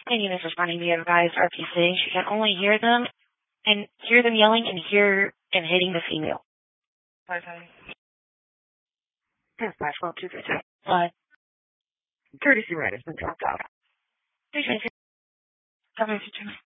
And Eunice is running the other guys RPC. She can only hear them yelling and hear and hitting the female. Okay. That's 512-232. But Courtesy ride has been dropped off. Please make it.